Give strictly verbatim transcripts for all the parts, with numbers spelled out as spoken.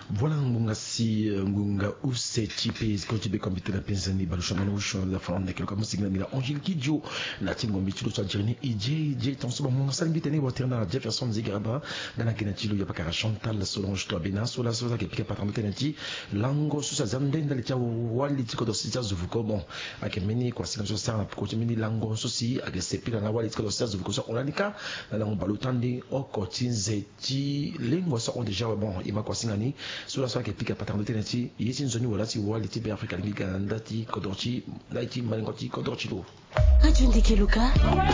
Voilà ngunga si ngunga use chipe skochibe kombitela penzani balushamana usho la fronde kelo kama signa mila onjil kidjo na tingo michulo cha jirani ije ije tanso munga salmi tene waterna Jefferson Zigraba dana kina chilo ya pakara Chantal Solange to bena sola sola ke pika patamo tenati lango susa zande ndali cha wali tiko do sita zuvuko bon akemeni kwa signa so sa ko mini lango sosi ake sepila na wali tiko do sita zuvuko so onanika na lango balutandi okotinze ti lingwa so on déjà bon ima kwa singani sula sola ke pika patamo tenati yesi nzoni wala ti wali ti be Afrika lingi ndati kodorchi laiti malingoti kodorchi lo Ajundi keluka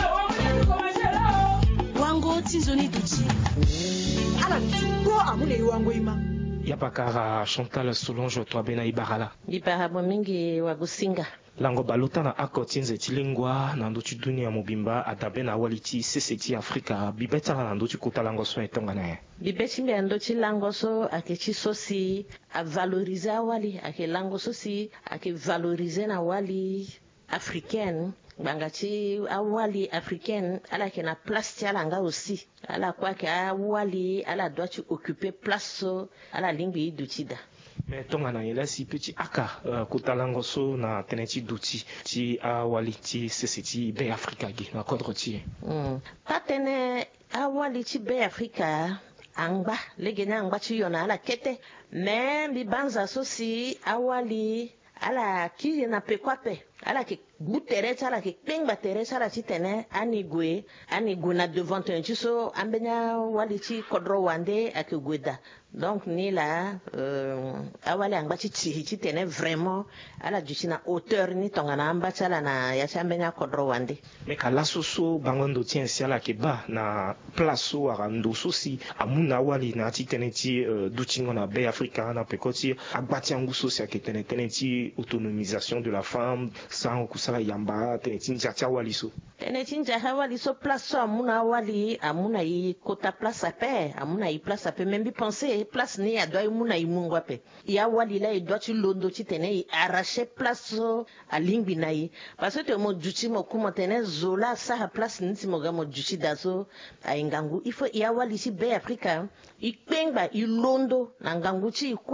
wango tinzoni duchi ala tuko amule wango ima yapakara Chantal Solange to bena ibarala ibarabo mingi wagusinga lango baluta na akotinze tilingwa na ndochi dunia mobimba adabe na waliti seseti Afrika bibeta na ndochi kota lango so etonga na bibeti mbe ndochi lango so akechi sosi a valoriser wali ake lango sosi ake valoriser na wali africaine bangati awali africaine ala kena place ti ala nga aussi ala kwa ke awali ala doit tu occuper place so ala lingbi dutida mais tonga na yela si petit aka uh, kutalango so na teneti duti ti awali ti seseti be Afrika gi na kodro ti mm patene awali ti be Afrika angba legena angba ti yona ala kete mais bi banza so si awali ala ki na pekwape ala ke gutere ala ke pengba tere ala ti tene ani gwe ani guna devant un so ambenya wali ti kodro wande ake gweda donc ni la euh awali angba ti ti ti tene vraiment ala juti na hauteur ni tongana amba chala na ya chambenya kodro wande mais kala soso bangondo tien si ala ke ba na place so arando sosi amuna wali na ti tene ti uh, dutingo na be Afrika na pekoti agbati angu sosi ake tene tene ti autonomisation de la femme sans kusala yamba tene ti njatia wali so tene ti njatia wali so place so amuna wali amuna yi kota place ape amuna yi place ape même bi penser place ni a doit muna yi mungwa pe ya wali la doit ti londo ti tene yi arracher place so a lingbi na yi parce que mo duti mo kuma tene zola sa place ni ti mo ga mo duti da so a ngangu il faut ya wali si be Afrika i pengba i londo na ngangu ti